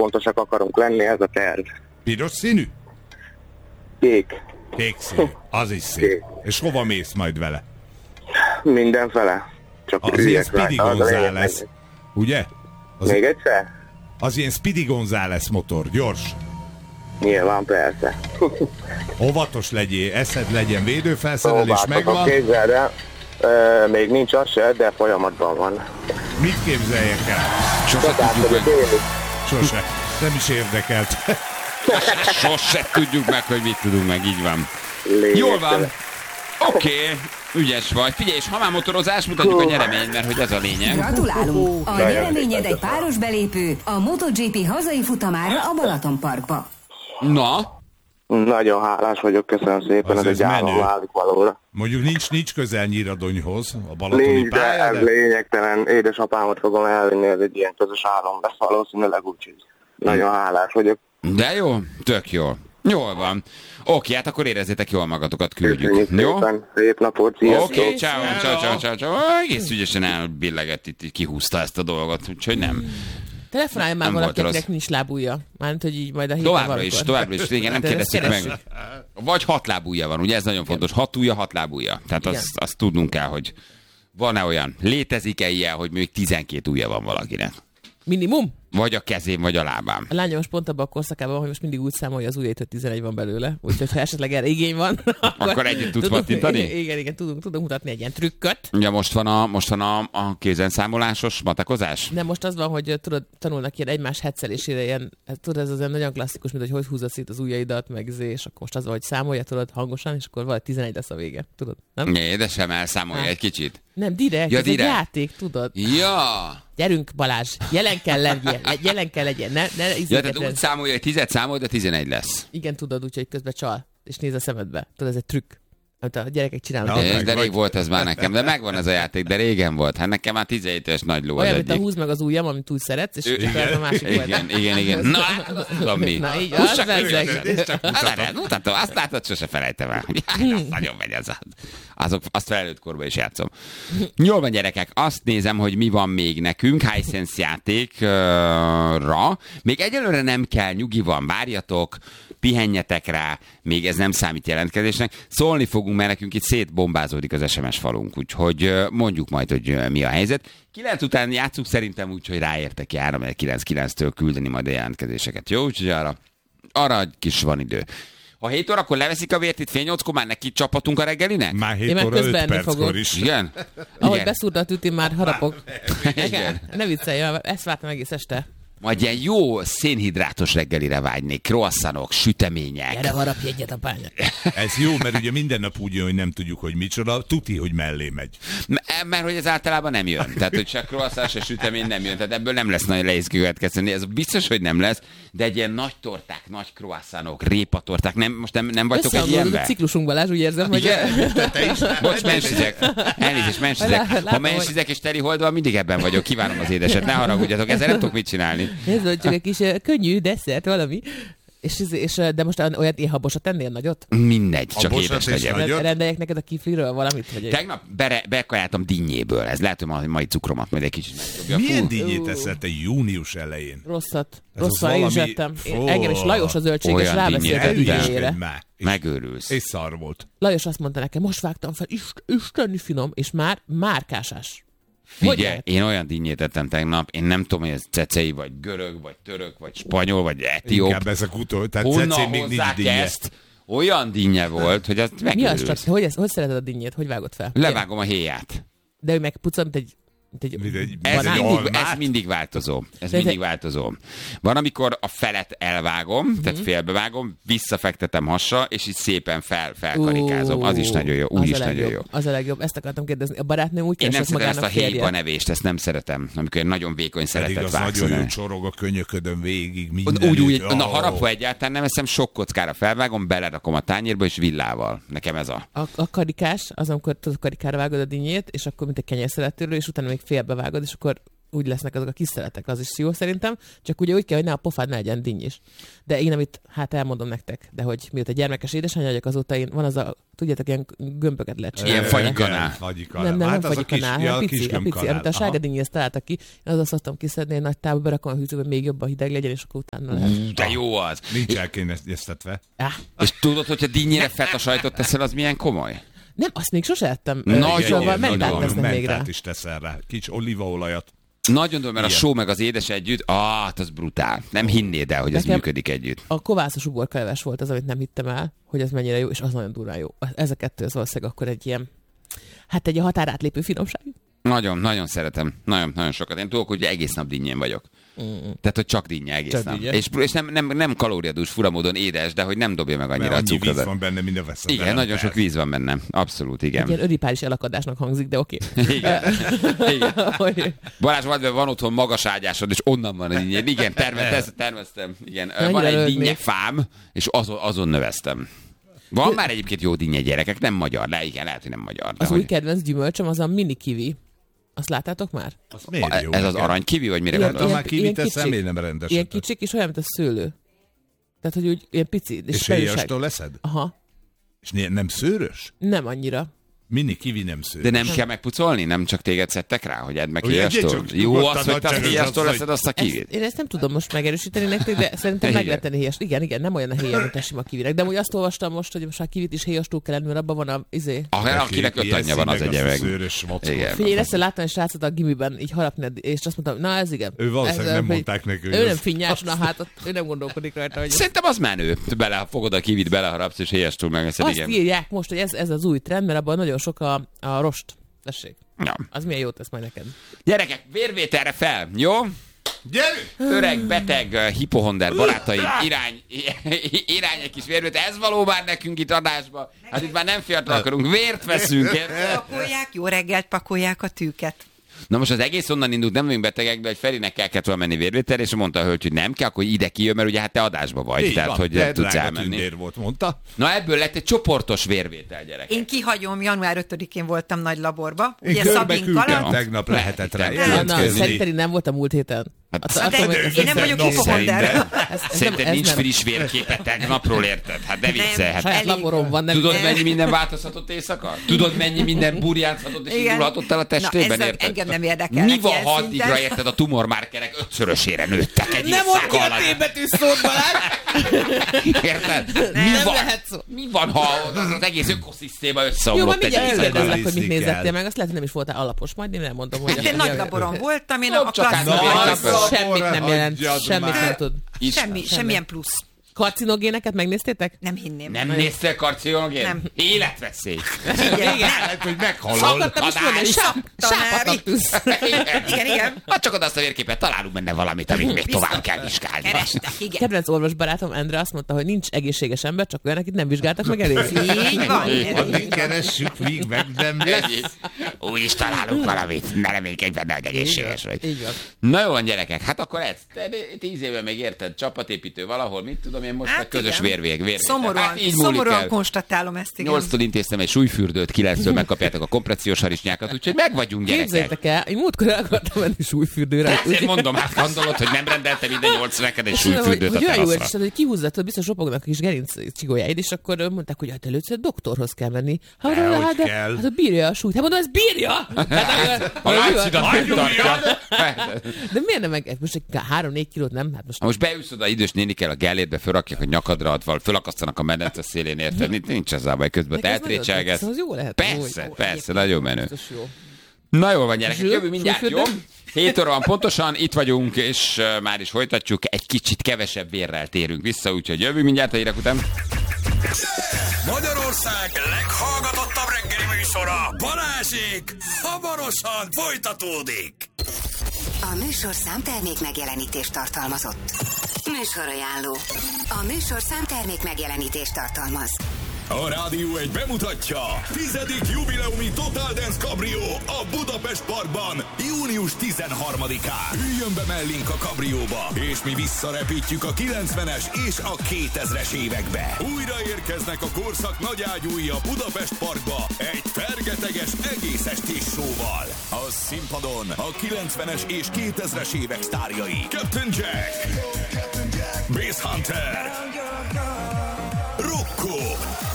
pontosak akarunk lenni, ez a terv. Piros színű? Kék. Kék színű. Az is szép. Kék. És hova mész majd vele? Mindenfele. Csak Az ilyen Speedy González. Ugye? Még egyszer? Az ilyen Speedy González motor. Gyors. Nyilván, persze. Óvatos legyél, eszed legyen, védőfelszerelés megvan. Képzeld el, még nincs az se, de folyamatban van. Mit képzeljek el? Sose tudjuk meg. Sose. Nem is érdekelt. Sose tudjuk meg, hogy mit tudunk meg, így van. Jól van. Oké, ügyes vagy. Figyelj, és ha már motorozás, mutatjuk a nyereményt, mert hogy ez a lényeg. Gratulálunk! A nyereményed egy páros belépő a MotoGP hazai futamára a Balatonparkba. Na? Nagyon hálás vagyok, köszönöm szépen, ez egy állam válik valóra. Mondjuk nincs közel Nyíradonyhoz, a balatoni nincs, pálya, de ez lényegtelen. Édesapámat fogom elvinni, ez egy ilyen közös állam lesz valószínűleg, úgyhogy nagyon hálás vagyok. De jó, tök jó. Jól van. Oké, hát akkor érezzétek jól magatokat, küldjük. Köszönjük Jó? szépen, szép napot, sziasztok! Oké, ciao. Egész ügyesen elbillegett itt, kihúzta ezt a dolgot, úgyhogy nem. Telefonálj már valakinek nincs lábújja. Mármint, hogy így majd a héten Továbbra is, igen, nem kérdezik meg. Vagy 6 lábúja van, ugye ez nagyon fontos. 6 ujja, 6 lábúja. Tehát azt tudnunk kell, hogy van-e olyan, létezik-e ilyen, hogy még 12 ujja van valakinek. Minimum? Vagy a kezén, vagy a lábán. A lányom most pont abban a korszakában, hogy most mindig úgy számolja az ujjait, hogy 11 van belőle. Úgyhogy ha esetleg erre igény van, akkor együtt tudsz pattintani? Igen, tudunk mutatni egy ilyen trükköt. Ugye most van a kézenszámolásos matekozás? Nem, most az van, hogy tudod, tanulnak ilyen egymás hetszelésére, ilyen, tudod, ez az olyan nagyon klasszikus, mint hogy húzod szét az ujjaidat, és akkor most az van, hogy számolja, tudod, hangosan, és akkor valahogy 11 lesz a vége. Tudod, nem? Ne, de sem elszámolja egy kicsit. Nem, direkt, ez egy játék, tudod. Ja! Gyerünk, Balázs, jelen kell legyen. Ne tehát úgy számolja, hogy 10 számol, de 11 lesz. Igen, tudod, úgyhogy közben csal, és néz a szemedbe. Tudod, ez egy trükk. Amit a gyerekek csinálnak. De rég volt ez már nekem, de megvan ez a játék, de régen volt. Hát nekem már 17 éves nagy ló az olyan, egyik. mint a húzd meg az ujjam, amit úgy szeretsz, és a másik Igen. Na, tudom mi. Na, így az mutatom, azt látod, sose felejtem el. Nagyon megy ez. Azt felnőtt korban is játszom. Jól van, gyerekek, azt nézem, hogy mi van még nekünk Hisense játékra. Még egyelőre nem kell, nyugi van, várjatok, pihenjetek rá, még ez nem számít jelentkezésnek. Szólni fogunk, mert nekünk itt szétbombázódik az SMS falunk, úgyhogy mondjuk majd, hogy mi a helyzet. 9 után játszunk szerintem úgy, hogy ráértek 3-9-9-től küldeni majd a jelentkezéseket. Jó, úgyhogy arra egy kis van idő. Ha 7 órakor leveszik a vért itt fél 8-kor, már neki csapatunk a reggelinek? Már 7 óra 5 perckor is. Igen? Ahogy beszúrta a tüti, már harapok. Igen. Ne viccelj, ezt vártam egész este. Majd ilyen jó szénhidrátos reggelire vágynék, croissantok, sütemények. Gyere, harapj egyet, apánya. Ez jó, mert ugye minden nap úgy jön, hogy nem tudjuk, hogy micsoda, tuti, hogy mellé megy. Mert hogy ez általában nem jön. Tehát, hogy se croissant, se sütemény nem jön. Tehát ebből nem lesz nagyon nehéz következtetni. Ez biztos, hogy nem lesz, de egy ilyen nagy torták, nagy croissantok, répatorták, most nem vagytok egy ilyenben? A ciklusunk, Balázs, úgy érzem, hogy... Bocs, mensizek. Elnézést, mensizek. Ha mensizek és teli hold van, mindig ebben vagyok. Kívánom az édeset, ne haragudjatok, ezzel nem tudok mit csinálni. Ez volt csak egy kis könnyű desszert valami. De most olyat éhabosat tennél nagyot? Mindegy, csak édes legyen. Rendeljek neked a kifliről valamit? Vagy tegnap bekajáltam dinnyéből. Ez lehet, hogy mai cukromat majd egy kicsit megdobja. Milyen dinnyét eszed te június elején? Rosszat én is ettem. Engem is Lajos az zöldséges rábeszélt a dinnyére. Megőrülsz. És szar volt. Lajos azt mondta nekem, most vágtam fel, isteni finom, és már márkásás. Figyelj, én olyan dinnyét ettem tegnap, én nem tudom, hogy ez cecei, vagy görög, vagy török, vagy spanyol, vagy etióp. Inkább ezek tehát honnan hozzák ezt? Olyan dinnye volt, hogy azt megőrülsz. Mi az csak? Hogy szereted a dinnyét? Hogy vágod fel? Levágom a héját. De ő megpucol, mint egy ez mindig változó. Van, amikor a felet elvágom, tehát félbevágom, visszafektetem hasra, és így szépen felkarikázom. Az is nagyon jó. Úgy is nagyon jó. Az a legjobb. Ezt akartam kérdezni. A barátnőm úgy keresett magának férjet. Én nem szeretem ezt a héjbanevést, ezt nem szeretem. Amikor nagyon vékony szeretet vágsz. Nagyon jó csorog a könyöködön végig. Úgy, na harapva egyáltalán nem eszem, sok kockára felvágom, belerakom a tányérba, és villával. Nekem ez a... A karikás, az amikor tudod, karikára vágod a dinnyét, és akkor mint egy kenyérszeretőről, és utána még félbevágod, és akkor úgy lesznek azok a kis szeletek, az is jó szerintem, csak ugye úgy kell, hogy ne a pofád ne legyen dinnyis. De én amit, elmondom nektek, de hogy mióta gyermekes édesanyja vagyok, azóta én van az a, tudjátok, ilyen gömböket lehet csinálni. Ilyen fagyikanál. Nem fagyikanál, hanem pici, amit a sárga dinnyi ezt találtak ki, én azzal szoktam kiszedni, egy nagy távba berakom a hűtőbe, még jobban hideg legyen, és akkor utána lehet. De jó az. Nincs elkényeztetve. És tudod, hogyha dinnyire feta sajtot teszel, az milyen komoly? Nem, azt még sose ettem. Nagyon mentát is teszel rá. Kicsi olívaolajat. Nagyon durva, mert a só meg az édes együtt, az brutál. Nem hinnéd el, hogy ez működik együtt. A kovászos uborkaleves volt az, amit nem hittem el, hogy ez mennyire jó, és az nagyon durván jó. Ez a kettő, az valószínűleg akkor egy ilyen, egy határátlépő finomság. Nagyon, nagyon szeretem. Nagyon, nagyon sokat. Én tudok, hogy egész nap dinnyén vagyok. Tehát, hogy csak dinnye egész nap. És nem kalóriadús, furamódon édes, de hogy nem dobja meg annyira a cukrot. Víz van benne, mint a veszed. Igen, nagyon sok víz van benne. Abszolút, igen. Egy ilyen öripális elakadásnak hangzik, de oké. Igen. Balázs, van otthon magas ágyásod, és onnan van a dinnye. Igen, terveztem. Igen. Van egy dinnyefám, és azon növeztem. Van már egyébként jó dinnye gyerekek, nem magyar, de igen, lehet, hogy nem magyar. Az új kedvenc gyümölcsöm az a mini kiwi. Azt láttátok már? Ez az aranykiwi, vagy mire gondolsz? Már kivit eszem, én nem rendesetek. Ilyen kicsik, és olyan, mint a szőlő. Tehát, hogy úgy ilyen pici. És héjastól leszed? Aha. És nem szőrös? Nem annyira. Mini kiwi nem szőrös. De nem kell megpucolni? Nem csak téged szedtek rá, hogy edd meg héjastól? Jó az, hogy te héjastól leszed azt a kivit. Én ezt nem tudom most megerősíteni nektek, de szerintem meg lehet tenni héjast. Igen, nem olyan a héja, mint a sima kivinek. De úgy azt olvastam most, hogy most a kivit is héjastól kell lenni, mert abban van a akinek 5 anyja van, az egye meg. Figyelj, ezt láttam egy srácot a gimiben így harapni, és azt mondtam, na ez igen. Ő valószínűleg nem mondták neki. Ő nem finnyás, ő nem gondolkodik rajta. Szerintem az menő. Fogod a kivit, beleharapsz, és héjastól megeszed. Azt írják most, hogy ez az új trend, mert abban nagyon sok a rost. Tessék. Ja. Az milyen jót tesz majd neked. Gyerekek, vérvételre fel, jó? Gyerünk! Öreg, beteg, hipohonder barátaim, irány egy kis vérvétel. Ez való már nekünk itt adásba. Hát itt már nem fiatal akarunk, vért veszünk. Pakolják, jó reggelt pakolják a tűket. Na most az egész onnan indult, nem vagyunk betegek, de hogy Ferinek kellett volna menni vérvételre, és mondta a hölgy, hogy nem kell, akkor ide kijön, mert ugye hát te adásba vagy, így tehát van, hogy tudsz elmenni. Volt, mondta. Na ebből lett egy csoportos vérvétel, gyerek. Én kihagyom, január 5-én voltam nagy laborba. Ugye Szabinkkal. Tegnap lehetett rá. Szerintem nem voltam múlt héten. Én nem vagyok hipokonder. Szerintem nincs friss vérképet tegnapról, érted? Hát de viccelhet. Saját laborom van. Tudod, mennyi minden változhatott éjszaka? Tudod, mennyi minden burjánzhatott és indulhatott el a testében, érted? Engem nem érdekel. Mi van, ha addigra, érted, a tumormárkerek 5-szörösére nőttek egy nem mondd ki a T-betű szót, Balázs! Érted? Mi van, ha az egész ökoszisztéma összeomlott egy éjszaka? Jó, majd mindjárt hogy mit nézettél meg, azt lehet, hogy nem is voltál alapos, majd én elmondom, hogy... Én nagy laboron voltam, én a semmit nem jelent, semmit nem tud. Semmilyen plusz. Karcinogéneket megnéztétek? Nem hinném. Nem néztél karcinogén? Nem. Életveszély. Igen, lehet, hogy meghalol. Szakadtam is mondani, sápat tűz. Igen. Hát csak oda azt a vérképet, találunk benne valamit, amit még tovább kell vizsgálni. Kedvenc orvosbarátom Endre azt mondta, hogy nincs egészséges ember, csak olyan, akit nem vizsgáltak meg elég. Így van. Addig keressük, míg meg nem lesz. Úgy is találunk valamit, ne reménykedj benne, hogy egészséges vagy. Így van. Na jó van, gyerekek, hát akkor ez. 10 éve még érted, csapatépítő valahol, mit tudom én most, közös vérvétel. Szomorúan konstatálom ezt, igen. 8-tól intéztem egy súlyfürdőt, 9-től megkapjátok a kompressziós harisnyákat, úgyhogy meg vagyunk, gyerekek. Képzeljétek el, én múltkor el akartam menni súlyfürdőre. Ezért mondom, hát gondolod, hogy nem rendelte minden 8 neked egy súlyfürdőt a teraszra. Hogy kihúzzad, biztos ropognak a kis gerinc csigolyáid, és akkor mondták, hogy hát először doktorhoz kell menni. Hát bírja a súlyt. Hát mondom, ez bírja! A látszidat megtartja. De miért nem meg? Most 3-4 kilót nem? Hát most beülsz oda idős nénikkel a gellérbe, fölrakják a nyakadra, fölakasztanak a medence szélén, érted? Nincs ez a baj, közben eltrécselgetsz. Persze, nagyon menő. Na jól van, gyerekek, jövő mindjárt, jó? 7 óra van pontosan, itt vagyunk, és már is folytatjuk, egy kicsit kevesebb vérrel térünk vissza, úgyhogy jövő mindjárt a hírek után. Magyarország leghallgatottabb reggeli műsora, Balázsék, hamarosan folytatódik. A műsorszám termék megjelenítést tartalmazott. Műsorajánló. A műsorszám termék megjelenítést tartalmaz. A Rádió 1 bemutatja 10. jubileumi Total Dance Cabrio a Budapest Parkban június 13-án. Üljön be mellénk a kabrióba, és mi visszarepítjük a 90-es és a 2000-es évekbe. Újra érkeznek a korszak nagyágyúi a Budapest Parkba egy fergeteges egész estés showval. A színpadon a 90-es és 2000-es évek sztárjai: Captain Jack, Bass Hunter, Rocco,